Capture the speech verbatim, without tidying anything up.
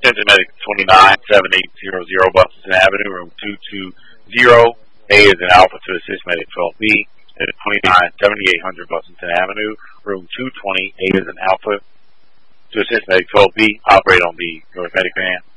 Attention Medic twenty-nine seven eight zero zero Buxton Avenue, room two two zero. A is an Alpha to assist Medic twelve B. At twenty-nine seventy-eight hundred Buxton Avenue, room two twenty. A is an Alpha to assist Medic twelve B. Operate on the North Medic van.